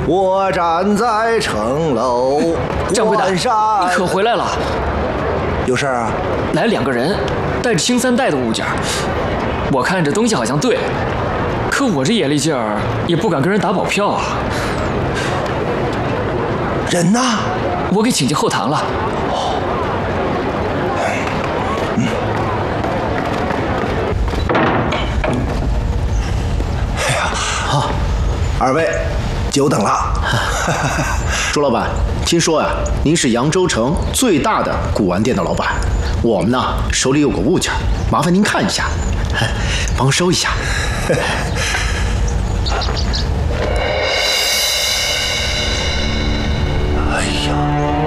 我站在城楼， 掌柜的，你可回来了？ 有事啊？ 来2个人，带着星3带的物件。我看这东西好像对，可我这眼力劲儿也不敢跟人打保票啊。 人呢？ 我给请进后堂了。 哎呀，好，2位久等了。 朱老板，听说呀，您是扬州城最大的古玩店的老板，我们呢手里有个物件，麻烦您看一下，帮收一下。